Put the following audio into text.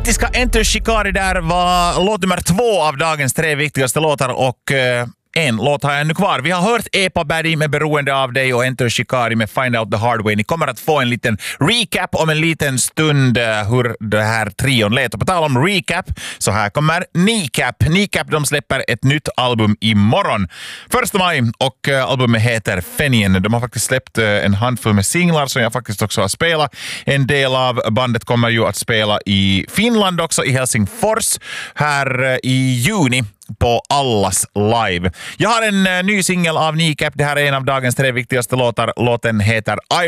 Brittiska Enter Shikari där var låt nummer 2 av dagens 3 viktigaste låtar och en låt har jag ännu kvar. Vi har hört Epa Baddy med Beroende av dig och Enter Shikari med Find Out the Hard Way. Ni kommer att få en liten recap om en liten stund hur det här trion lät. Och på tal om recap så här kommer Kneecap. Kneecap, de släpper ett nytt album imorgon. 1 maj och albumet heter Fenien. De har faktiskt släppt en handfull med singlar som jag faktiskt också har spelat. En del av bandet kommer ju att spela i Finland också, i Helsingfors här i juni på Allas live. Jag har en ny singel av Kneecap. Det här är en av dagens 3 viktigaste låtar. Låten heter